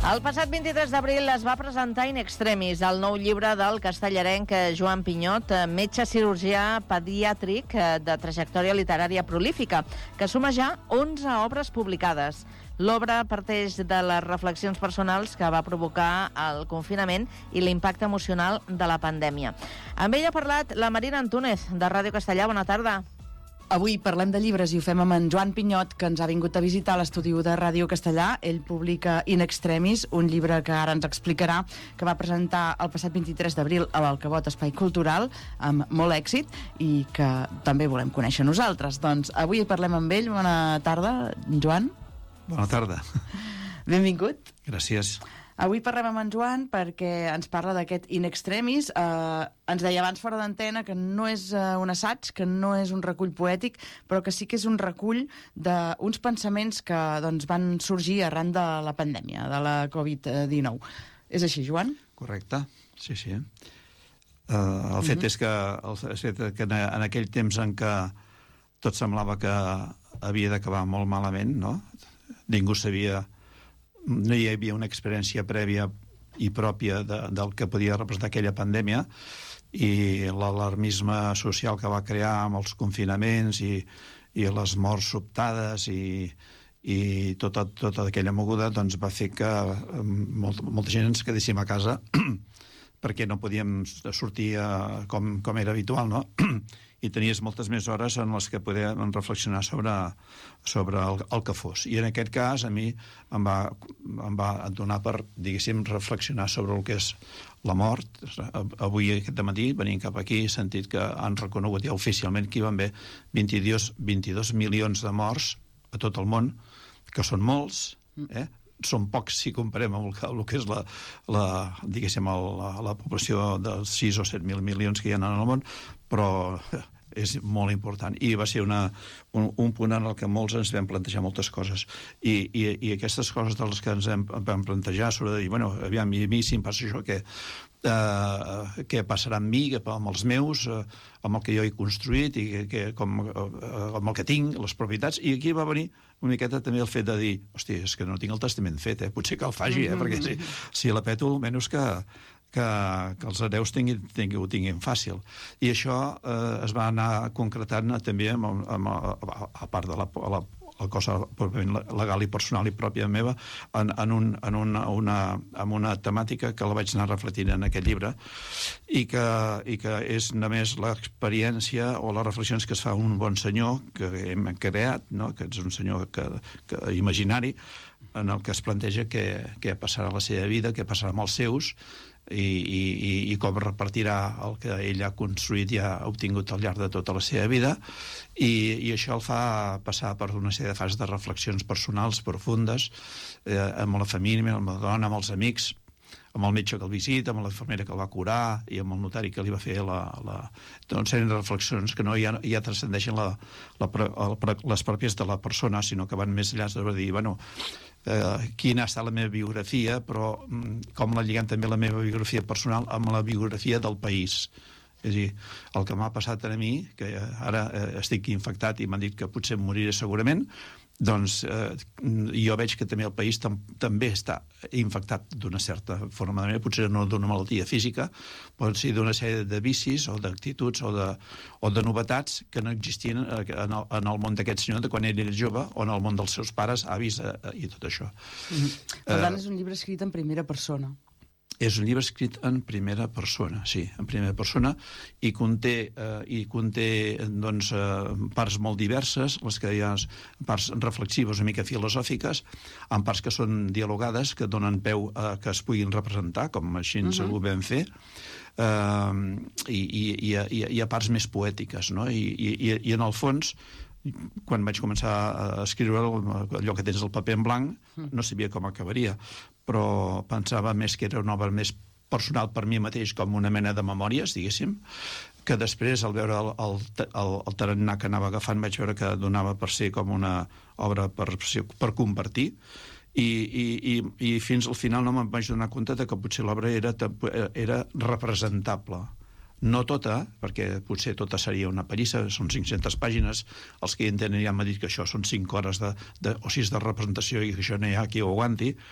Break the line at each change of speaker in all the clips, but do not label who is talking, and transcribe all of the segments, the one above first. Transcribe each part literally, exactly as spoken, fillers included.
El passat vint-i-tres d'abril es va presentar In Extremis, el nou llibre del castellarenc Joan Pinyot, metge cirurgià pediàtric de trajectòria literària prolífica, que suma ja onze obres publicades. L'obra parteix de les reflexions personals que va provocar el confinament i l'impacte emocional de la pandèmia. Amb ell ha parlat la Marina Antúnez, de Ràdio Castellà. Bona tarda.
Avui parlem de llibres i ho fem amb en Joan Pinyot, que ens ha vingut a visitar a l'estudi de Ràdio Castellà. Ell publica In Extremis, un llibre que ara ens explicarà, que va presentar el passat vint-i-tres d'abril a l'Alcavot Espai Cultural, amb molt èxit, i que també volem conèixer nosaltres. Doncs avui parlem amb ell. Bona tarda, Joan.
Bona tarda.
Benvingut.
Gràcies.
Avui parlem amb en Joan perquè ens parla d'aquest In Extremis. Eh, ens deia abans fora d'antena que no és eh, un assaig, que no és un recull poètic, però que sí que és un recull d'uns pensaments que doncs, van sorgir arran de la pandèmia, de la covid dinou. És així, Joan?
Correcte, sí, sí. Uh, el fet uh-huh. és que, el fet que en, en aquell temps en què tot semblava que havia d'acabar molt malament, no? Ningú sabia... No hi havia una experiència prèvia i pròpia de, del que podia representar aquella pandèmia, i l'alarmisme social que va crear amb els confinaments i, i les morts sobtades i, i tota, tota aquella moguda doncs va fer que molt, molta gent ens quedéssim a casa perquè no podíem sortir a, com, com era habitual, no? I tenies moltes més hores en les que podíem reflexionar sobre, sobre el, el que fos. I en aquest cas a mi em va, em va donar per, diguéssim, reflexionar sobre el que és la mort. Avui, aquest matí, venint cap aquí, he sentit que han reconegut ja oficialment que hi van haver vint-i-dos, vint-i-dos milions de morts a tot el món, que són molts, eh? Són pocs si comparem amb el que, el que és la, la, diguéssim, la, la població dels sis o set mil milions que hi ha en el món, però és molt important. I va ser una, un, un punt en el que molts ens vam plantejar moltes coses. I, i, i aquestes coses de les que ens vam, vam plantejar sobre de dir, bueno, aviam, a mi si em passa això, què, uh, què passarà amb mi, amb els meus, uh, amb el que jo he construït, i que, com, uh, amb el que tinc, les propietats. I aquí va venir una miqueta també el fet de dir, hòstia, és que no tinc el testament fet, eh? Potser que el faci, eh? Perquè si, si la peto, almenys que, que, que els hereus tinguin, tinguin, ho tinguin fàcil. I això eh, es va anar concretant també amb, amb, a, a part de la, la, la cosa legal i personal i pròpia meva, en, en, un, en una, una, en una temàtica que la vaig anar reflectint en aquest llibre, i que, i que és només l'experiència o les reflexions que es fa un bon senyor que hem creat, no? Que és un senyor que, que, imaginari, en el que es planteja què, què passarà a la seva vida, què passarà amb els seus, i, i, i com repartirà el que ell ha construït i ha obtingut al llarg de tota la seva vida, i, i això el fa passar per una sèrie de fases de reflexions personals profundes, eh, amb la família, amb la dona, amb els amics, amb el metge que el visita, amb la infermera que el va curar i amb el notari que li va fer la, la, una sèrie de reflexions que no ja, ja transcendeixen la, la, la, les pròpies de la persona, sinó que van més enllà de dir, bueno, eh, quina ha estat la meva biografia, però com la lligant també la meva biografia personal amb la biografia del país. És a dir, el que m'ha passat a mi, que ara eh, estic infectat i m'han dit que potser em moriré segurament, doncs eh, jo veig que també el país tam també està infectat d'una certa forma de manera, potser no d'una malaltia física, pot ser d'una sèrie de vicis o d'actituds o, de, o de novetats que no existien en el, en el món d'aquest senyor de quan ell era jove o en el món dels seus pares, avis eh, i tot això.
Mm-hmm. Per tant, eh, és un llibre escrit en primera persona.
És un llibre escrit en primera persona, sí, en primera persona, i conté, eh, i conté doncs, eh, parts molt diverses, les que hi ha parts reflexives, una mica filosòfiques, amb parts que són dialogades, que donen peu a que es puguin representar, com així ens uh-huh. ho vam fer, eh, i, i, i, i, hi ha parts més poètiques, no? I, i, i en el fons, quan vaig començar a escriure allò que tens el paper en blanc, no sabia com acabaria, però pensava més que era una obra més personal per mi mateix, com una mena de memòries, diguéssim, que després, al veure el, el, el, el tarannà que anava agafant, vaig veure que donava per ser com una obra per, per compartir, i, i, i, i fins al final no me'n vaig donar compte de que potser l'obra era, era representable. No tota, perquè potser tota seria una pallissa, són cinc-centes pàgines, els que hi entenen ja m'han dit que això són cinc hores de, de, o sis de representació i que això no hi ha qui ho aguanti,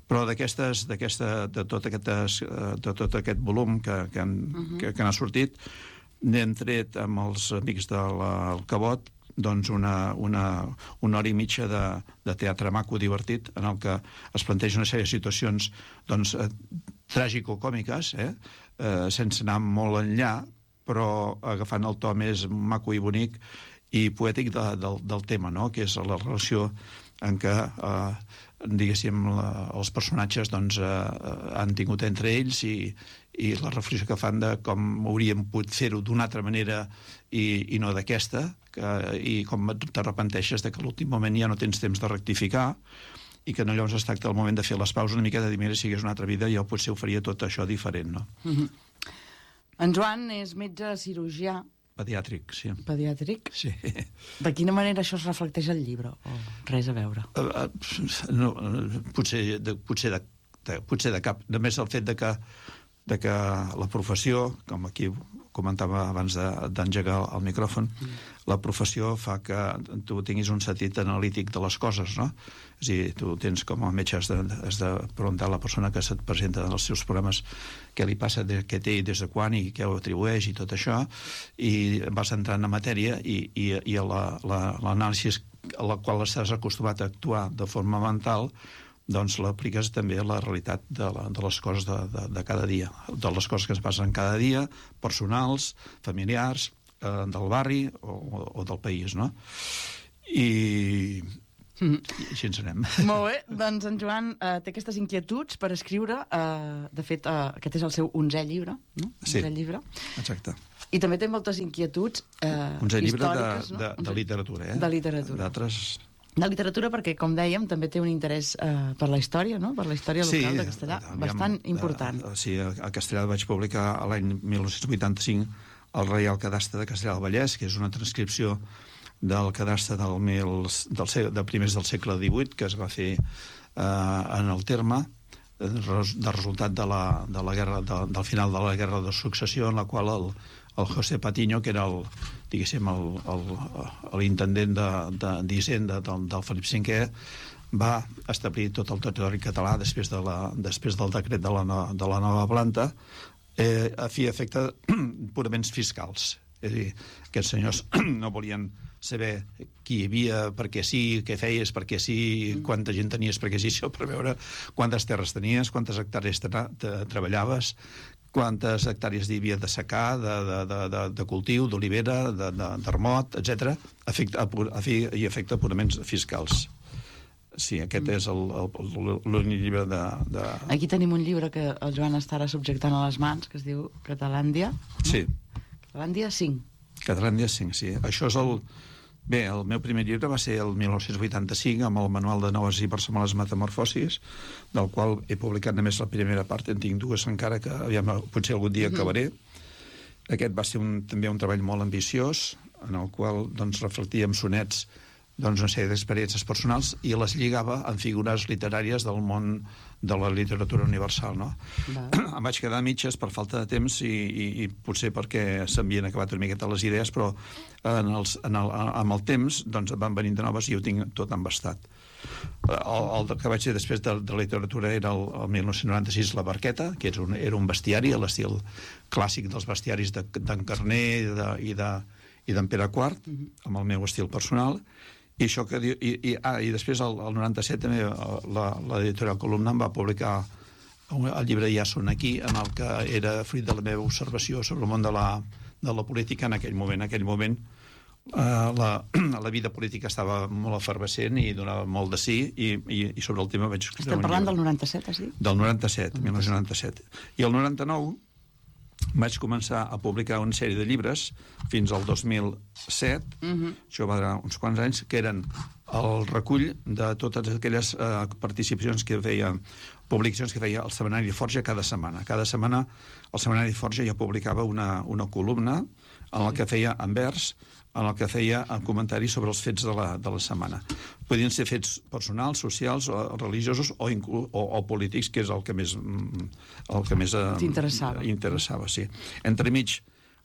Però d'aquestes, d'aquesta, de, tot aquest, de tot aquest volum que, que, han, uh-huh. que, que n'ha sortit, n'hem tret amb els amics del Cabot doncs una, una, una hora i mitja de, de teatre maco divertit en el que es planteja una sèrie de situacions doncs, eh, tràgico-còmiques, eh? Eh, sense anar molt enllà, però agafant el to més maco i bonic i poètic de, del, del tema, no? Que és la relació en què eh, diguéssim, la, els personatges doncs, eh, han tingut entre ells i, i la reflexió que fan de com hauríem pogut fer-ho d'una altra manera i, i no d'aquesta, que, i com t'arrepenteixes de que a l'últim moment ja no tens temps de rectificar i que no, llavors es tracta el moment de fer les pauses una mica de dir, mira, si hagués una altra vida jo potser ho faria tot això diferent, no?
Mm-hmm. En Joan és metge cirurgià.
Pediàtric, sí.
Pediàtric?
Sí.
De quina manera això es reflecteix al llibre? O res a veure?
Uh, uh, no, potser, de, potser, de, de, potser de cap. Només el fet de que, de que la professió, com aquí comentava abans d'engegar el micròfon, mm. la professió fa que tu tinguis un sentit analític de les coses, no? És a dir, tu tens com a metge has de, has de preguntar a la persona que se't presenta en els seus problemes què li passa, què té i des de quan i què ho atribueix i tot això, i vas entrant en matèria i, i, i l'anàlisi a la qual estàs acostumat a actuar de forma mental doncs l'apliques també a la realitat de, la, de les coses de, de, de cada dia, de les coses que es passen cada dia, personals, familiars, eh, del barri o, o del país, no? I, mm. i així ens anem.
Molt bé, doncs en Joan eh, té aquestes inquietuds per escriure, eh, de fet eh, aquest és el seu onzè llibre, no?
Sí,
onzè llibre.
Exacte.
I també té moltes inquietuds eh,
onzè llibre
històriques,
de, de,
no?
de literatura, eh?
De literatura.
D'altres...
De literatura perquè, com dèiem, també té un interès eh, per la història, no? Per la història local sí, de Castellà, aviam, bastant important.
Uh, sí, a Castellà vaig publicar l'any dinou vuitanta-cinc el Reial Cadastre de Castellà del Vallès, que és una transcripció del cadastre del mil, del, de primers del segle divuit, que es va fer eh, en el terme, de resultat de la, de la guerra, de, del final de la Guerra de Successió, en la qual el, el José Patiño, que era el, diguéssim, l'intendent d'Hisenda de, del, del Felip cinquè, va establir tot el territori català després, de la, després del decret de la, no, de la nova planta, eh, a fi efecte purament fiscals. És a dir, aquests senyors no volien saber qui hi havia, per què sí, què feies, per què sí, quanta gent tenies, per què sí, això per veure quantes terres tenies, quantes hectàrees tra treballaves, quantes hectàrees hi havia de secar, de, de, de, de, de cultiu, d'olivera, d'armot, etcètera, a fi i efecte purament fiscals. Sí, aquest mm. és l'únic llibre de, de...
Aquí tenim un llibre que el Joan estarà subjectant a les mans, que es diu Catalàndia. No?
Sí.
Catalàndia cinc.
Catalàndia cinc, sí. Això és el... Bé, el meu primer llibre va ser el dinou vuitanta-cinc, amb el Manual de Noves i Personals Metamorfosis, del qual he publicat només la primera part, en tinc dues encara, que aviam, potser algun dia acabaré. Mm-hmm. Aquest va ser un, també un treball molt ambiciós, en el qual doncs, reflectia amb sonets doncs, una sèrie d'experiències personals i les lligava amb figures literàries del món de la literatura universal, no? Em vaig quedar a mitges per falta de temps i, i, i potser perquè s'havien acabat una miqueta les idees, però en els, en el, amb el temps doncs, van venint de noves i ho tinc tot embastat. El, el que vaig fer després de, de la literatura era el, el dinou noranta-sis La Barqueta, que era un, era un bestiari a l'estil clàssic dels bestiaris d'en Carner i d'en de, i de, Pere quart, amb el meu estil personal. I això que diu, i, i, ah, i després el, el noranta-set també l'editorial Columna em va publicar el llibre Ja són aquí, en el que era fruit de la meva observació sobre el món de la, de la política en aquell moment. En aquell moment eh, la, la vida política estava molt efervescent i donava molt de sí, i, i, i sobre el tema vaig escriure
Estem parlant del noranta-set, has dit?
Del noranta-set, dinou noranta-set. I el noranta-nou vaig començar a publicar una sèrie de llibres fins al dos mil set, uh-huh. això va durar uns quants anys, que eren el recull de totes aquelles eh, participacions que feia, publicacions que feia el Setmanari Forja cada setmana. Cada setmana el Setmanari Forja ja publicava una, una columna en la que feia en vers, en el que feia un comentari sobre els fets de la, de la setmana. Podien ser fets personals, socials, o religiosos o, o, o polítics, que és el que més, el que més eh,
t'interessava.
Interessava, sí. Entremig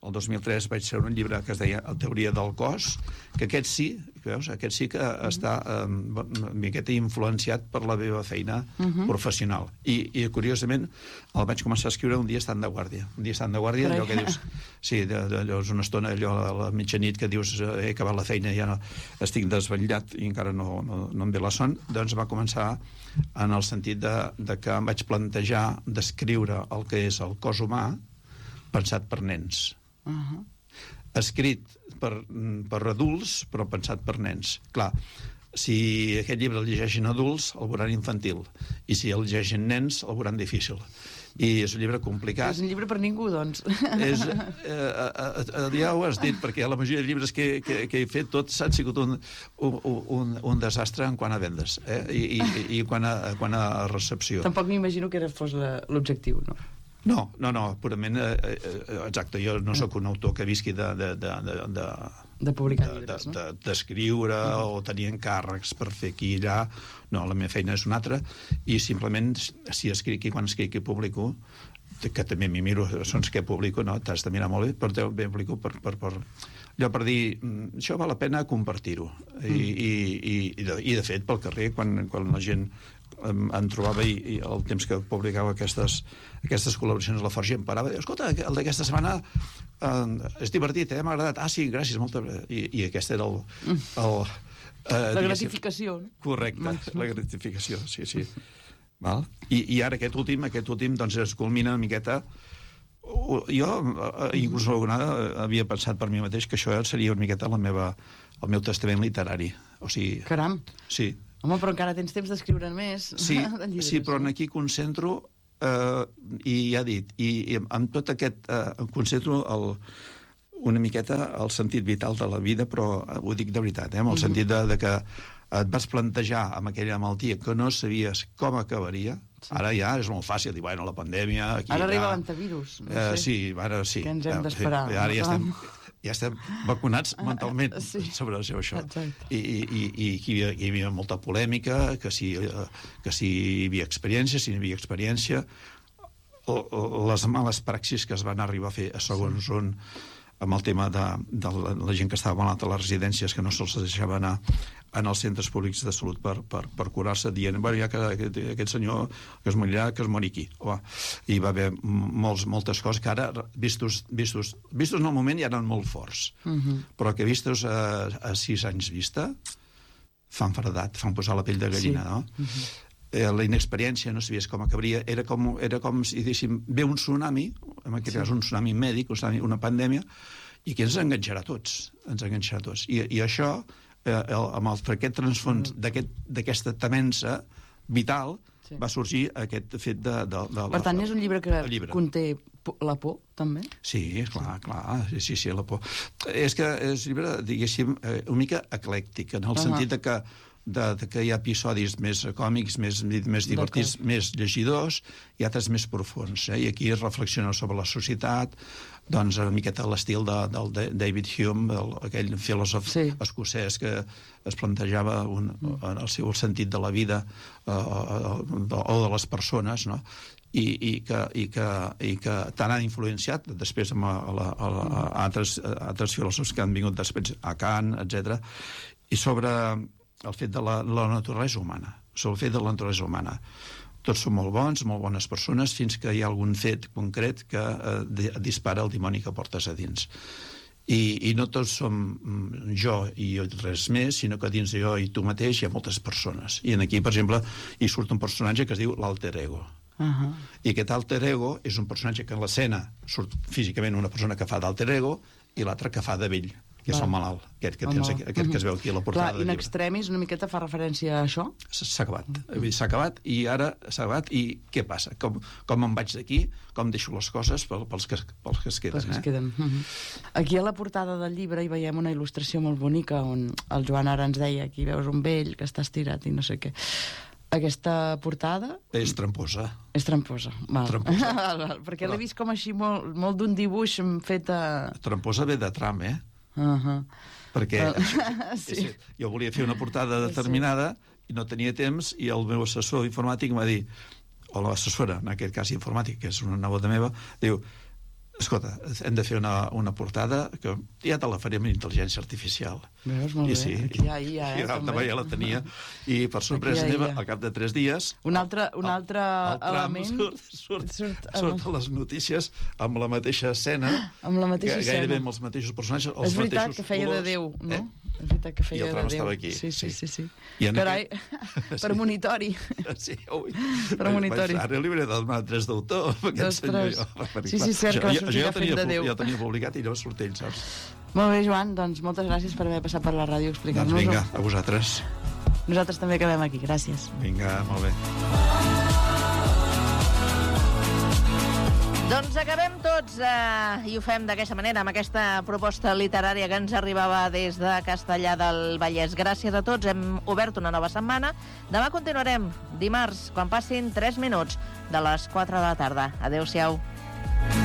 el dos mil tres vaig treure un llibre que es deia La teoria del cos, que aquest sí, veus, aquest sí que uh-huh. està eh, una miqueta influenciat per la meva feina uh-huh. professional. I, I, curiosament, el vaig començar a escriure un dia estant de guàrdia. Un dia estant de guàrdia, allò que dius... Sí, allò és una estona, allò a la mitjanit, que dius he acabat la feina i ja no, estic desvetllat i encara no, no, no em ve la son, doncs va començar en el sentit de, de que em vaig plantejar d'escriure el que és el cos humà pensat per nens. Uh-huh. Escrit per, per adults, però pensat per nens. Clar, si aquest llibre el llegeixen adults, el veuran infantil. I si el llegeixen nens, el veuran difícil. I és un llibre complicat.
És un llibre per ningú, doncs.
És, eh, eh, ja ho has dit, perquè la majoria de llibres que, que, que he fet tots han sigut un, un, un, un desastre en quant a vendes eh? I, i, i quan a, quan a recepció.
Tampoc m'imagino que era fos l'objectiu, no?
No, no, no, purament... Eh, eh, exacte, jo no sóc un autor que visqui de... de, de, de, de
de publicar llibres,
de,
no?
D'escriure de, uh-huh. o tenir encàrrecs per fer aquí i allà. No, la meva feina és una altra. I simplement, si escric i quan escric i publico, que també m'hi miro, són que publico, no? T'has de mirar molt bé, però també publico per, per, per, allò per dir, això val la pena compartir-ho. I, mm. i, i, i, de, I, de fet, pel carrer, quan, quan la gent em, em trobava i, i el temps que publicava aquestes, aquestes col·laboracions a la Forja em parava, diu, escolta, el d'aquesta setmana eh, és divertit, eh? M'ha agradat. Ah, sí, gràcies, molta... I, i aquest era el... el
eh, la gratificació.
Correcte, la gratificació, sí, sí. Val? I, I ara aquest últim, aquest últim doncs es culmina una miqueta. Jo, inclús alguna vegada, havia pensat per mi mateix que això seria una miqueta la meva, el meu testament literari. O sigui...
Caram!
Sí.
Home, però encara tens temps d'escriure més.
Sí, sí, però aquí concentro, eh, i ja he dit, i, i amb tot aquest, eh, concentro el, una miqueta el sentit vital de la vida, però ho dic de veritat, eh, amb el mm-hmm. sentit de, de que et vas plantejar amb aquella malaltia que no sabies com acabaria. Sí. Ara ja és molt fàcil dir, bueno, la pandèmia... Aquí,
ara arriba
ja...
l'antivirus. No
eh,
sé.
Sí, ara sí.
Què ens hem d'esperar?
Eh, ara ja estem, ja estem vacunats mentalment
sí.
sobre això.
Exacte.
I, i, i, i hi, havia, hi havia molta polèmica, que si, que si hi havia experiència, si no hi havia experiència, les males praxis que es van arribar a fer segons sí. un amb el tema de, de la, la gent que estava malalta a les residències, que no se'ls deixava anar en els centres públics de salut per, per, per curar-se, dient, bueno, ja que aquest, aquest senyor que es morirà, que es mori aquí. Home, hi va haver molts, moltes coses que ara, vistos, vistos, vistos en el moment, ja eren molt forts, uh-huh. però que vistos a, a sis anys vista, fan fredat, fan posar la pell de gallina, sí. no? Uh-huh. Eh, la inexperiència, no sabies com acabaria, era com, era com si diguéssim, ve un tsunami, en aquest sí. cas un tsunami mèdic, un tsunami, una pandèmia, i que ens enganxarà a tots, ens enganxarà a tots. I, i això, eh, el, amb el, per aquest transfons d'aquesta temença vital, sí. va sorgir aquest fet de... de, de
per tant, és un llibre que
llibre.
conté la por, també?
Sí, clar, clar, sí, sí, sí, la por. És que és un llibre, diguéssim, una mica eclèctic, en el uh-huh. sentit de que De, de que hi ha episodis més còmics, més, més divertits, més llegidors, i altres més profuns. Eh? I aquí es reflexiona sobre la societat, doncs una miqueta l'estil de, del de David Hume, el, aquell filòsof sí. escocès que es plantejava un, mm. el seu sentit de la vida eh, o de les persones, no? I, i, que, i, que, i que tant ha influenciat després amb a, a, a, a altres, a altres filòsofs que han vingut després, a Kant, etcètera, i sobre el fet de la, la naturalesa humana, sobre el fet de la naturalesa humana. Tots són molt bons, molt bones persones, fins que hi ha algun fet concret que eh, dispara el dimoni que portes a dins. I, i no tots som jo i res més, sinó que dins de jo i tu mateix hi ha moltes persones. I aquí, per exemple, hi surt un personatge que es diu l'alter ego. Uh-huh. I aquest alter ego és un personatge que en l'escena surt físicament una persona que fa d'alter ego i l'altra que fa de vell, que és el malalt, aquest que, tens, aquest, aquest que es veu aquí a la portada.
Clar, in extremis una miqueta fa referència a això?
S'ha acabat. S'ha acabat i ara s'ha acabat i què passa? Com, com em vaig d'aquí? Com deixo les coses pels que, pels que es queden?
Pels que
eh?
es queden. Uh-huh. Aquí a la portada del llibre hi veiem una il·lustració molt bonica on el Joan ara ens deia, aquí veus un vell que està estirat i no sé què. Aquesta portada...
És tramposa.
És tramposa, val.
Tramposa.
Perquè l'he vist com així molt, molt d'un dibuix fet a...
Tramposa ve de tram, eh?
Uh-huh.
Perquè
uh, sí.
jo volia fer una portada determinada sí. i no tenia temps, i el meu assessor informàtic m'ha dit, o l'assessora, en aquest cas informàtic, que és una nebota meva, diu, Escolta, hem de fer una, una portada que ja te la faré amb intel·ligència artificial.
Veus, molt
I
bé.
sí,
Aquí ja, hi ha, eh,
i l'altre
també.
ja la tenia. I per sorpresa
Aquí ja hi
meva,
ha.
al cap de tres dies...
Un altre, un
el-
altre
el tram
element...
Surt, surt,
surt-
surt a les notícies amb la mateixa escena.
Amb la mateixa
ga- Gairebé
escena.
amb els mateixos personatges, els
És veritat
mateixos
que feia
colors,
de Déu, no?
Eh?
És veritat que
I
feia
el
de
tram
Déu.
estava aquí,
Sí, sí,
sí.
sí. sí.
I en
Carai,
aquest-
per
Sí.
monitori.
Sí, ui.
Per monitori.
Ara li hauré de demanar drets d'autor amb aquest senyor.
Ostres.
Jo, perquè,
Sí,
clar,
sí, cert que va
jo-
sortir
jo
que
ja tenia
fet de
pu-
Déu.
Ja tenia publicat i no surt ell, saps?
Molt bé, Joan, doncs moltes gràcies per haver passat per la ràdio a
Doncs
explicar-nos-ho.
vinga, a vosaltres.
Nosaltres també acabem aquí, gràcies.
Vinga, molt bé.
Doncs acabem tots, eh, i ho fem d'aquesta manera, amb aquesta proposta literària que ens arribava des de Castellar del Vallès. Gràcies a tots, hem obert una nova setmana. Demà continuarem, dimarts, quan passin tres minuts de les quatre de la tarda. Adéu-siau.